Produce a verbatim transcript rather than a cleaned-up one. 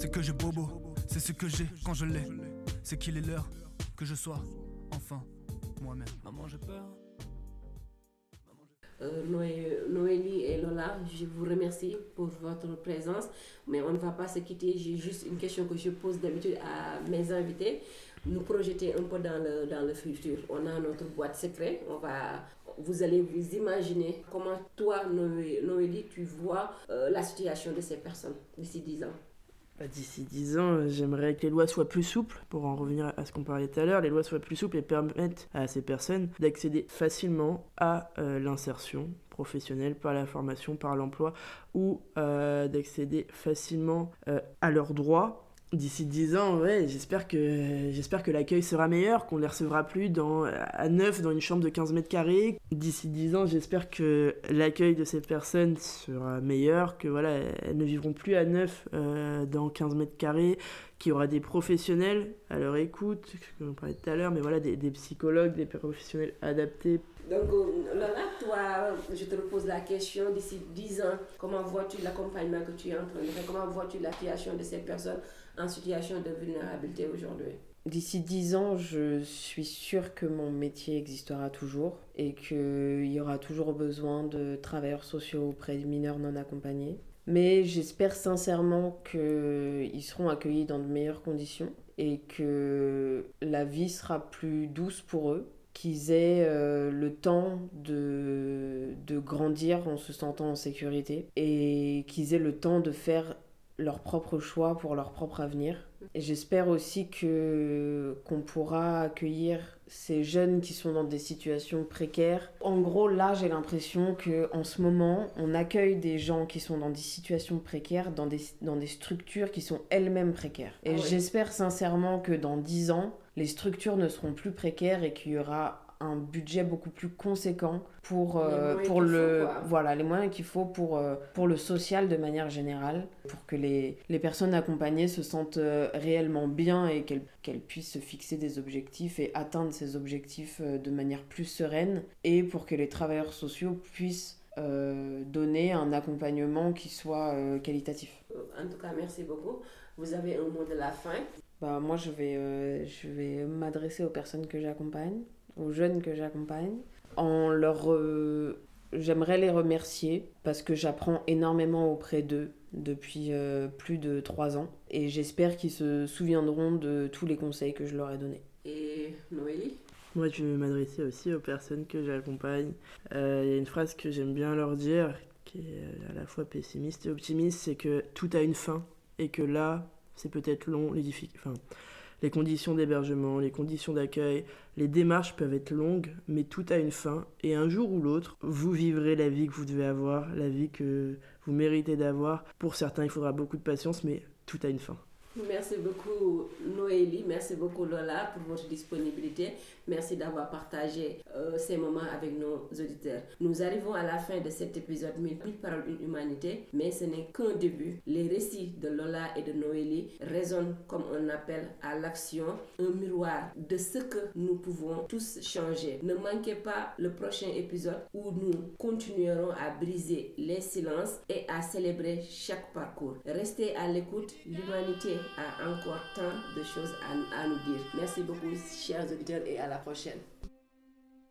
c'est que j'ai bobo. C'est ce que j'ai quand je l'ai. C'est qu'il est l'heure que je sois enfin moi-même. Maman, j'ai peur. Euh, Noé, Noélie et Lola, je vous remercie pour votre présence, mais on ne va pas se quitter. J'ai juste une question que je pose d'habitude à mes invités. Nous projeter un peu dans le, dans le futur. On a notre boîte secrète. On va, vous allez vous imaginer comment toi, Noé, Noélie, tu vois euh, la situation de ces personnes d'ici dix ans. Bah, d'ici dix ans, j'aimerais que les lois soient plus souples, pour en revenir à ce qu'on parlait tout à l'heure, les lois soient plus souples et permettent à ces personnes d'accéder facilement à euh, l'insertion professionnelle par la formation, par l'emploi, ou euh, d'accéder facilement euh, à leurs droits. D'ici dix ans, ouais, j'espère que, j'espère que l'accueil sera meilleur, qu'on ne les recevra plus dans, à neuf dans une chambre de quinze mètres carrés. D'ici dix ans, j'espère que l'accueil de ces personnes sera meilleur, que voilà, elles ne vivront plus à neuf euh, dans quinze mètres carrés, qu'il y aura des professionnels à leur écoute, comme on parlait tout à l'heure, mais voilà, des, des psychologues, des professionnels adaptés. Donc Lola, toi, je te repose la question, d'ici dix ans, comment vois-tu l'accompagnement que tu es en train de faire? Comment vois-tu la situation de ces personnes en situation de vulnérabilité aujourd'hui? D'ici dix ans, je suis sûre que mon métier existera toujours et qu'il y aura toujours besoin de travailleurs sociaux auprès de mineurs non accompagnés. Mais j'espère sincèrement qu'ils seront accueillis dans de meilleures conditions et que la vie sera plus douce pour eux, qu'ils aient euh, le temps de, de grandir en se sentant en sécurité et qu'ils aient le temps de faire leur propre choix pour leur propre avenir. Et j'espère aussi que, qu'on pourra accueillir ces jeunes qui sont dans des situations précaires. En gros, là, j'ai l'impression qu'en ce moment, on accueille des gens qui sont dans des situations précaires, dans des, dans des structures qui sont elles-mêmes précaires. Et ah oui. J'espère sincèrement que dans dix ans, les structures ne seront plus précaires et qu'il y aura un budget beaucoup plus conséquent pour, euh, pour le faut, voilà, les moyens qu'il faut pour, euh, pour le social de manière générale, pour que les, les personnes accompagnées se sentent euh, réellement bien et qu'elles, qu'elles puissent se fixer des objectifs et atteindre ces objectifs euh, de manière plus sereine, et pour que les travailleurs sociaux puissent euh, donner un accompagnement qui soit euh, qualitatif. En tout cas, merci beaucoup. Vous avez un mot de la fin? Bah, moi, je vais, euh, je vais m'adresser aux personnes que j'accompagne, aux jeunes que j'accompagne, en leur, euh, j'aimerais les remercier parce que j'apprends énormément auprès d'eux depuis euh, plus de trois ans et j'espère qu'ils se souviendront de tous les conseils que je leur ai donnés. Et Noélie? Moi, je vais m'adresser aussi aux personnes que j'accompagne. Il euh, y a une phrase que j'aime bien leur dire, qui est à la fois pessimiste et optimiste, c'est que tout a une fin et que là, c'est peut-être long, les difficultés... Enfin, les conditions d'hébergement, les conditions d'accueil, les démarches peuvent être longues, mais tout a une fin. Et un jour ou l'autre, vous vivrez la vie que vous devez avoir, la vie que vous méritez d'avoir. Pour certains, il faudra beaucoup de patience, mais tout a une fin. Merci beaucoup Noélie, merci beaucoup Lola pour votre disponibilité. Merci d'avoir partagé euh, ces moments avec nos auditeurs. Nous arrivons à la fin de cet épisode mille paroles, une humanité, mais ce n'est qu'un début. Les récits de Lola et de Noélie résonnent comme un appel à l'action, un miroir de ce que nous pouvons tous changer. Ne manquez pas le prochain épisode où nous continuerons à briser les silences et à célébrer chaque parcours. Restez à l'écoute, l'humanité a encore tant de choses à, à nous dire. Merci beaucoup, chers auditeurs, et à la prochaine.